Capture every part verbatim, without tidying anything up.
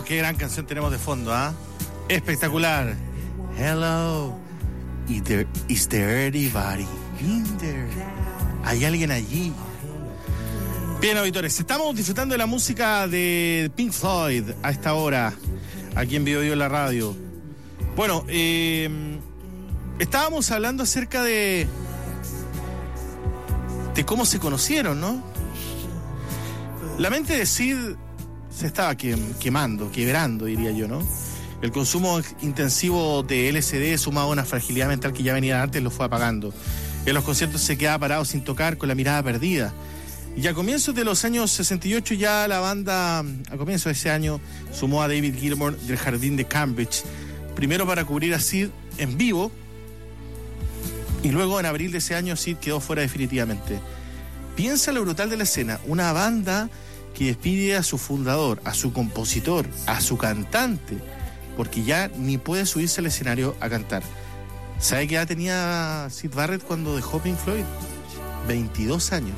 Oh, qué gran canción tenemos de fondo, ¿ah? ¿eh? Espectacular. Hello. Is there, is there anybody in there? ¿Hay alguien allí? Bien, auditores, estamos disfrutando de la música de Pink Floyd a esta hora, aquí en Bio Bio en la radio. Bueno, eh, estábamos hablando acerca de de cómo se conocieron, ¿no? La mente de Sid se estaba quemando, quebrando, diría yo, ¿no? El consumo intensivo de L S D sumado a una fragilidad mental que ya venía antes lo fue apagando. En los conciertos se quedaba parado sin tocar, con la mirada perdida. Y a comienzos de los años sesenta y ocho ya la banda, a comienzos de ese año, sumó a David Gilmour del Jardín de Cambridge, primero para cubrir a Sid en vivo, y luego en abril de ese año Sid quedó fuera definitivamente. Piensa lo brutal de la escena, una banda que despide a su fundador, a su compositor, a su cantante, porque ya ni puede subirse al escenario a cantar. ¿Sabe qué edad tenía Syd Barrett cuando dejó Pink Floyd? veintidós años.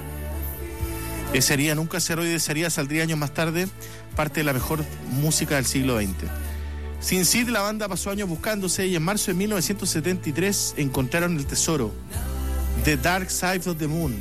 Ese haría Nunca Será Hoy Desearía saldría años más tarde, parte de la mejor música del siglo veinte. Sin Sid, la banda pasó años buscándose y en marzo de mil novecientos setenta y tres encontraron el tesoro, The Dark Side of the Moon,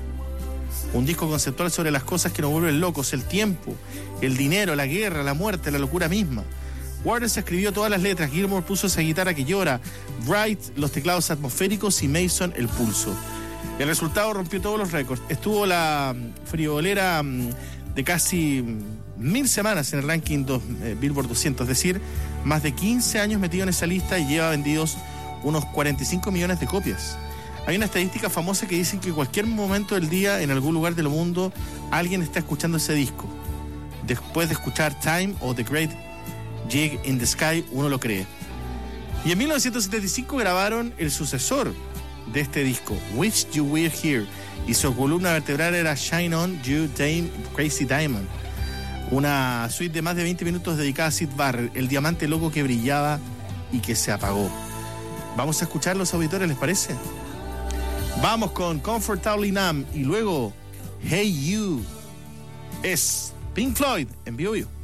un disco conceptual sobre las cosas que nos vuelven locos, el tiempo, el dinero, la guerra, la muerte, la locura misma. Waters escribió todas las letras, Gilmour puso esa guitarra que llora, Wright los teclados atmosféricos y Mason el pulso. El resultado rompió todos los récords. Estuvo la friolera de casi mil semanas en el ranking dos, eh, Billboard doscientos, es decir, más de quince años metido en esa lista y lleva vendidos unos cuarenta y cinco millones de copias. Hay una estadística famosa que dicen que en cualquier momento del día, en algún lugar del mundo, alguien está escuchando ese disco. Después de escuchar Time o The Great Gig in the Sky, uno lo cree. Y en mil novecientos setenta y cinco grabaron el sucesor de este disco, Wish You Were Here, y su columna vertebral era Shine On You Dame Crazy Diamond, una suite de más de veinte minutos dedicada a Syd Barrett, el diamante loco que brillaba y que se apagó. Vamos a escuchar los auditores, ¿les parece? Vamos con Comfortably Numb y luego Hey You. Es Pink Floyd en Bio Bio.